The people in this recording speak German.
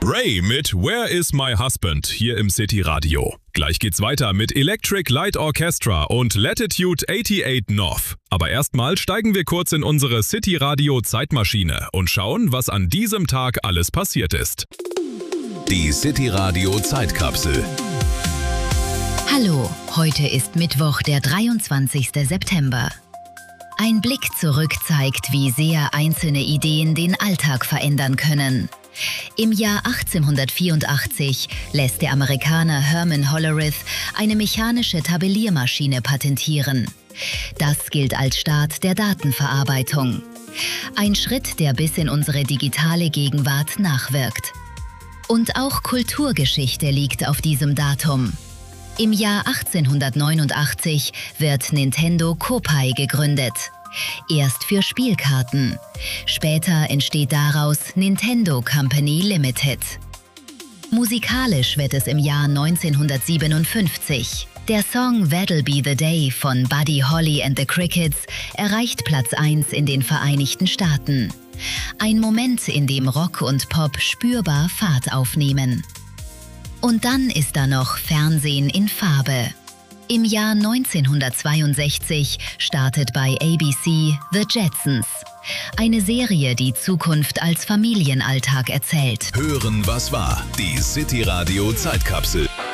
Ray mit Where is my husband hier im City Radio. Gleich geht's weiter mit Electric Light Orchestra und Latitude 88 North. Aber erstmal steigen wir kurz in unsere City Radio Zeitmaschine und schauen, was an diesem Tag alles passiert ist. Die City Radio Zeitkapsel. Hallo, heute ist Mittwoch, der 23. September. Ein Blick zurück zeigt, wie sehr einzelne Ideen den Alltag verändern können. Im Jahr 1884 lässt der Amerikaner Herman Hollerith eine mechanische Tabelliermaschine patentieren. Das gilt als Start der Datenverarbeitung. Ein Schritt, der bis in unsere digitale Gegenwart nachwirkt. Und auch Kulturgeschichte liegt auf diesem Datum. Im Jahr 1889 wird Nintendo Kopai gegründet. Erst für Spielkarten. Später entsteht daraus Nintendo Company Limited. Musikalisch wird es im Jahr 1957. Der Song That'll Be the Day von Buddy Holly and the Crickets erreicht Platz 1 in den Vereinigten Staaten. Ein Moment, in dem Rock und Pop spürbar Fahrt aufnehmen. Und dann ist da noch Fernsehen in Farbe. Im Jahr 1962 startet bei ABC The Jetsons. Eine Serie, die Zukunft als Familienalltag erzählt. Hören, was war. Die City Radio Zeitkapsel.